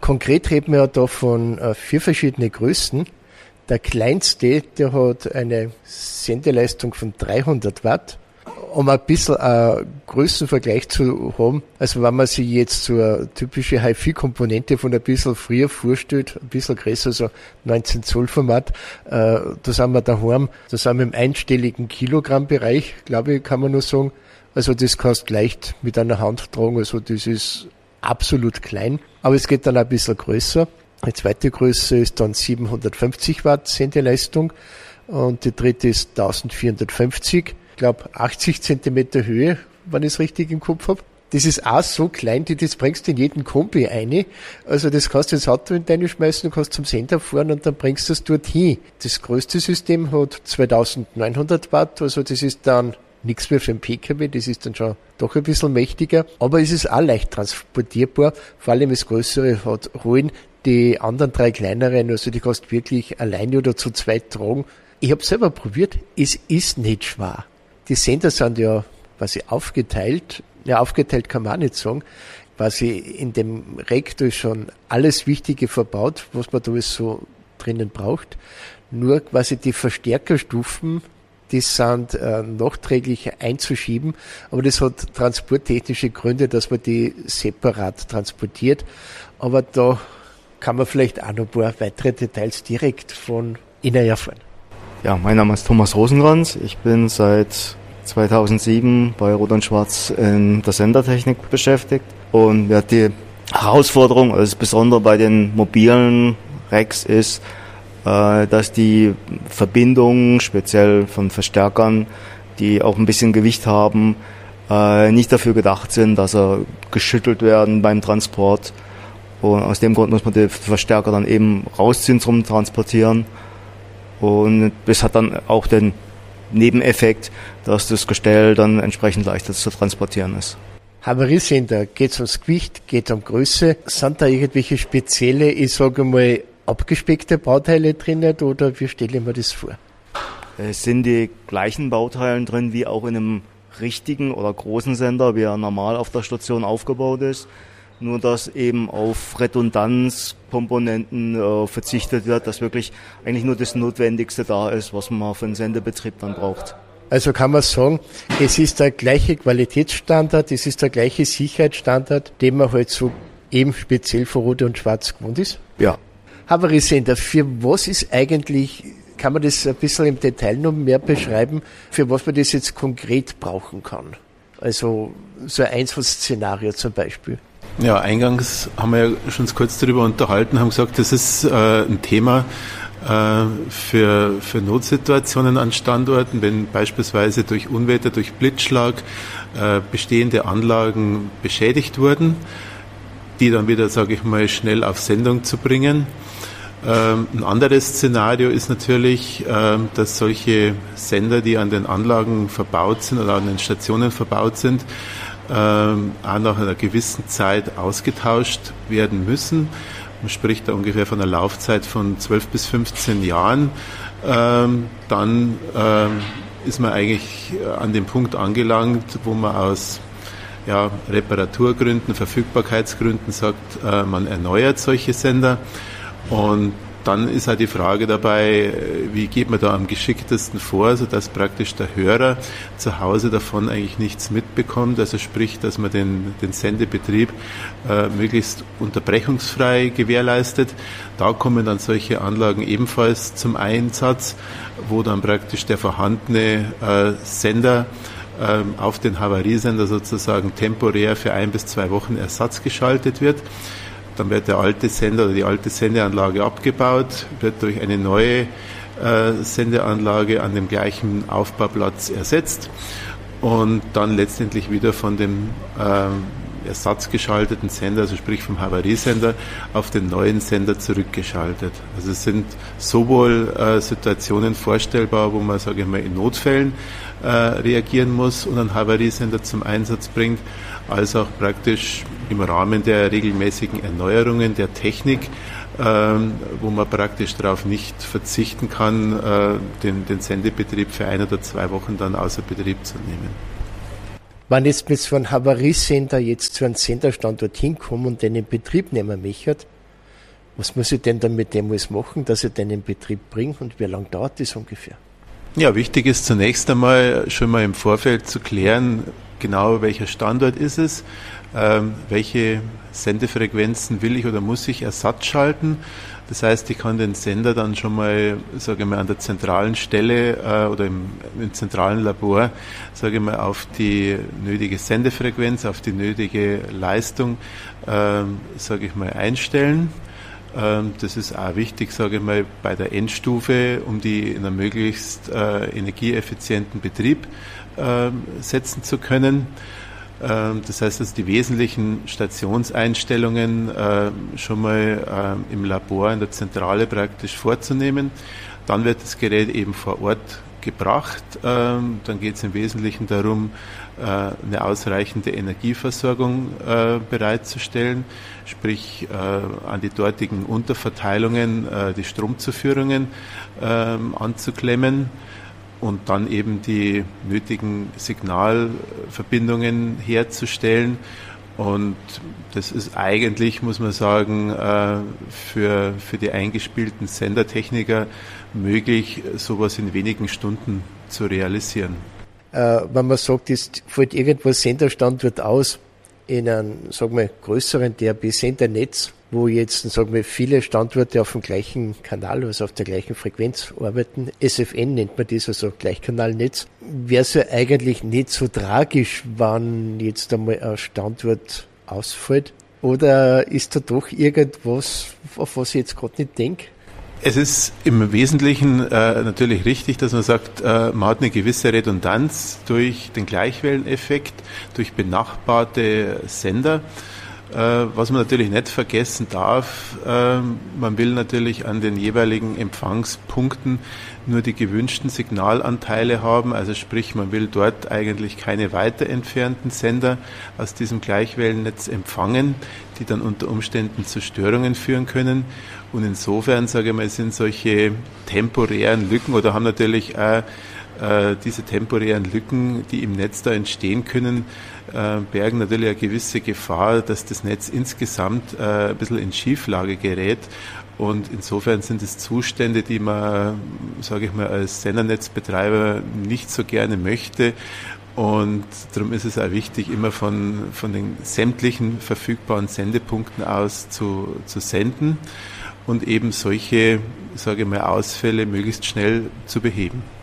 Konkret reden wir ja da von 4 verschiedene Größen. Der kleinste, der hat eine Sendeleistung von 300 Watt. Um ein bisschen einen Größenvergleich zu haben, also wenn man sich jetzt so eine typische HiFi-Komponente von ein bisschen früher vorstellt, ein bisschen größer, so 19 Zoll Format, da sind wir daheim, da sind wir im einstelligen Kilogramm-Bereich, glaube ich, kann man nur sagen. Also das kannst du leicht mit einer Hand tragen, also das ist absolut klein, aber es geht dann ein bisschen größer. Die zweite Größe ist dann 750 Watt Sendeleistung und die dritte ist 1450. Ich glaube 80 Zentimeter Höhe, wenn ich es richtig im Kopf habe. Das ist auch so klein, das bringst du in jeden Kombi rein. Also das kannst du ins Auto in deine schmeißen, du kannst zum Sender fahren und dann bringst du es dorthin. Das größte System hat 2900 Watt, also das ist dann nichts mehr für einen PKW, das ist dann schon doch ein bisschen mächtiger. Aber es ist auch leicht transportierbar, vor allem das Größere hat Rollen. Die anderen 3 kleineren, also die kannst du wirklich alleine oder zu zweit tragen. Ich habe selber probiert, es ist nicht schwer. Die Sender sind ja quasi aufgeteilt. Ja, aufgeteilt kann man auch nicht sagen. Quasi in dem Rektor ist schon alles Wichtige verbaut, was man da alles so drinnen braucht. Nur quasi die Verstärkerstufen, die sind nachträglich einzuschieben, aber das hat transporttechnische Gründe, dass man die separat transportiert. Aber da kann man vielleicht auch noch ein paar weitere Details direkt von Ihnen erfahren. Ja, mein Name ist Thomas Rosenkranz. Ich bin seit 2007 bei Rot und Schwarz in der Sendertechnik beschäftigt. Und ja, die Herausforderung, also das Besondere bei den mobilen Racks ist, dass die Verbindungen, speziell von Verstärkern, die auch ein bisschen Gewicht haben, nicht dafür gedacht sind, dass sie geschüttelt werden beim Transport. Und aus dem Grund muss man die Verstärker dann eben rausziehen zum Transportieren. Und das hat dann auch den Nebeneffekt, dass das Gestell dann entsprechend leichter zu transportieren ist. Havariesender, geht es ums Gewicht, geht es um Größe? Sind da irgendwelche spezielle, ich sage mal, abgespeckte Bauteile drin oder wie stelle ich mir das vor? Es sind die gleichen Bauteile drin wie auch in einem richtigen oder großen Sender, wie er normal auf der Station aufgebaut ist. Nur dass eben auf Redundanzkomponenten verzichtet wird, dass wirklich eigentlich nur das Notwendigste da ist, was man für einen Sendebetrieb dann braucht. Also kann man sagen, es ist der gleiche Qualitätsstandard, es ist der gleiche Sicherheitsstandard, den man halt so eben speziell für Rot und Schwarz gewohnt ist? Ja. Havariesender, für was ist eigentlich, kann man das ein bisschen im Detail noch mehr beschreiben, für was man das jetzt konkret brauchen kann? Also so ein Einsatzszenario zum Beispiel. Ja, eingangs haben wir ja schon kurz darüber unterhalten, haben gesagt, das ist ein Thema für Notsituationen an Standorten, wenn beispielsweise durch Unwetter, durch Blitzschlag bestehende Anlagen beschädigt wurden, die dann wieder, sage ich mal, schnell auf Sendung zu bringen. Ein anderes Szenario ist natürlich, dass solche Sender, die an den Anlagen verbaut sind oder an den Stationen verbaut sind, auch nach einer gewissen Zeit ausgetauscht werden müssen. Man spricht da ungefähr von einer Laufzeit von 12 bis 15 Jahren. Dann ist man eigentlich an dem Punkt angelangt, wo man aus Reparaturgründen, Verfügbarkeitsgründen sagt, man erneuert solche Sender. Und dann ist halt die Frage dabei, wie geht man da am geschicktesten vor, sodass praktisch der Hörer zu Hause davon eigentlich nichts mitbekommt. Also sprich, dass man den Sendebetrieb möglichst unterbrechungsfrei gewährleistet. Da kommen dann solche Anlagen ebenfalls zum Einsatz, wo dann praktisch der vorhandene Sender auf den Havariesender sozusagen temporär für 1 bis 2 Wochen Ersatz geschaltet wird. Dann wird der alte Sender oder die alte Sendeanlage abgebaut, wird durch eine neue Sendeanlage an dem gleichen Aufbauplatz ersetzt und dann letztendlich wieder von dem ersatzgeschalteten Sender, also sprich vom Havariesender, auf den neuen Sender zurückgeschaltet. Also es sind sowohl Situationen vorstellbar, wo man, sage ich mal, in Notfällen reagieren muss und einen Havariesender zum Einsatz bringt, als auch praktisch im Rahmen der regelmäßigen Erneuerungen der Technik, wo man praktisch darauf nicht verzichten kann, den Sendebetrieb für 1 oder 2 Wochen dann außer Betrieb zu nehmen. Wenn jetzt mit so einem Havariesender jetzt zu einem Senderstandort hinkommen und den in Betrieb nehmen möchte, Was muss ich denn dann mit dem alles machen, dass ich den in Betrieb bringe und wie lange dauert das ungefähr? Ja, wichtig ist zunächst einmal schon mal im Vorfeld zu klären, genau welcher Standort ist es, welche Sendefrequenzen will ich oder muss ich Ersatz schalten. Das heißt, ich kann den Sender dann schon mal, sage ich mal, an der zentralen Stelle oder im zentralen Labor, sage ich mal, auf die nötige Sendefrequenz, auf die nötige Leistung, sage ich mal, einstellen. Das ist auch wichtig, sage ich mal, bei der Endstufe, um die in einem möglichst energieeffizienten Betrieb setzen zu können. Das heißt, dass die wesentlichen Stationseinstellungen schon mal im Labor, in der Zentrale praktisch vorzunehmen. Dann wird das Gerät eben vor Ort gebracht. Dann geht es im Wesentlichen darum, eine ausreichende Energieversorgung bereitzustellen, sprich an die dortigen Unterverteilungen die Stromzuführungen anzuklemmen und dann eben die nötigen Signalverbindungen herzustellen. Und das ist eigentlich, muss man sagen, für die eingespielten Sendertechniker möglich, sowas in wenigen Stunden zu realisieren. Wenn man sagt, es fällt irgendwo Senderstandort aus in einem, sagen wir, größeren DAB-Sendernetz, wo jetzt, sagen wir, viele Standorte auf dem gleichen Kanal, also auf der gleichen Frequenz arbeiten. SFN nennt man das, also Gleichkanalnetz. Wäre es ja eigentlich nicht so tragisch, wenn jetzt einmal ein Standort ausfällt? Oder ist da doch irgendwas, auf was ich jetzt gerade nicht denke? Es ist im Wesentlichen natürlich richtig, dass man sagt, man hat eine gewisse Redundanz durch den Gleichwelleneffekt, durch benachbarte Sender. Was man natürlich nicht vergessen darf, man will natürlich an den jeweiligen Empfangspunkten nur die gewünschten Signalanteile haben, also sprich, man will dort eigentlich keine weiter entfernten Sender aus diesem Gleichwellennetz empfangen, die dann unter Umständen zu Störungen führen können. Und insofern, sage ich mal, sind solche temporären Lücken oder haben natürlich auch diese temporären Lücken, die im Netz da entstehen können, bergen natürlich eine gewisse Gefahr, dass das Netz insgesamt ein bisschen in Schieflage gerät. Und insofern sind es Zustände, die man, sage ich mal, als Sendernetzbetreiber nicht so gerne möchte. Und darum ist es auch wichtig, immer von den sämtlichen verfügbaren Sendepunkten aus zu senden und eben solche, sage ich mal, Ausfälle möglichst schnell zu beheben.